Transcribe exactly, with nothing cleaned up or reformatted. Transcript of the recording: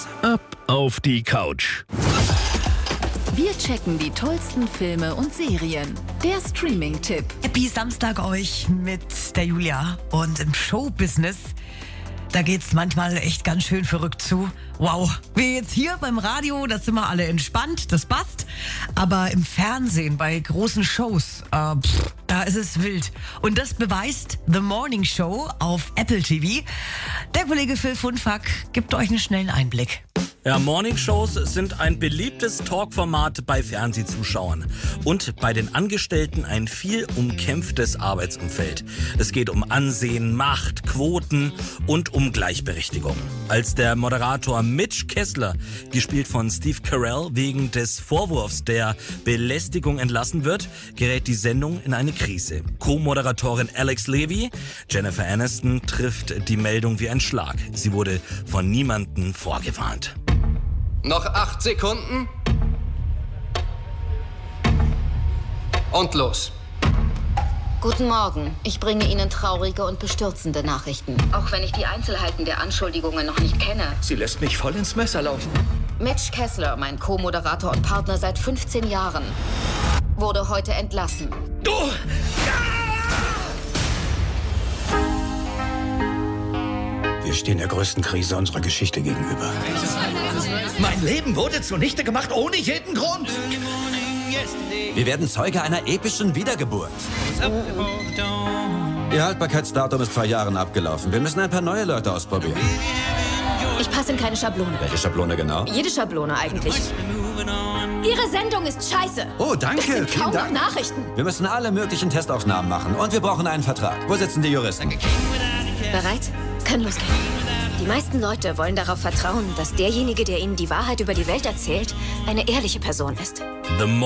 Ab auf die Couch. Wir checken die tollsten Filme und Serien. Der Streaming-Tipp. Happy Samstag euch mit der Julia. Und im Showbusiness, da geht's manchmal echt ganz schön verrückt zu. Wow, wir jetzt hier beim Radio, da sind wir alle entspannt, das passt. Aber im Fernsehen, bei großen Shows, äh, pff, da ist es wild. Und das beweist The Morning Show auf Apple T V. Der Kollege Phil Funfack gibt euch einen schnellen Einblick. Ja, Morningshows sind ein beliebtes Talkformat bei Fernsehzuschauern und bei den Angestellten ein viel umkämpftes Arbeitsumfeld. Es geht um Ansehen, Macht, Quoten und um Gleichberechtigung. Als der Moderator Mitch Kessler, gespielt von Steve Carell, wegen des Vorwurfs der Belästigung entlassen wird, gerät die Sendung in eine Krise. Co-Moderatorin Alex Levy, Jennifer Aniston, trifft die Meldung wie ein Schlag. Sie wurde von niemandem vorgewarnt. Noch acht Sekunden. Und los. Guten Morgen. Ich bringe Ihnen traurige und bestürzende Nachrichten. Auch wenn ich die Einzelheiten der Anschuldigungen noch nicht kenne. Sie lässt mich voll ins Messer laufen. Mitch Kessler, mein Co-Moderator und Partner seit fünfzehn Jahren, wurde heute entlassen. Du! Wir stehen der größten Krise unserer Geschichte gegenüber. Mein Leben wurde zunichte gemacht, ohne jeden Grund. Wir werden Zeuge einer epischen Wiedergeburt. Ihr Haltbarkeitsdatum ist vor Jahren abgelaufen. Wir müssen ein paar neue Leute ausprobieren. Ich passe in keine Schablone. Welche Schablone genau? Jede Schablone eigentlich. Ihre Sendung ist scheiße. Oh, danke. Das sind Vielen kaum Dank. noch Nachrichten. Wir müssen alle möglichen Testaufnahmen machen und wir brauchen einen Vertrag. Wo sitzen die Juristen? Bereit? Kann losgehen. Die meisten Leute wollen darauf vertrauen, dass derjenige, der ihnen die Wahrheit über die Welt erzählt, eine ehrliche Person ist. The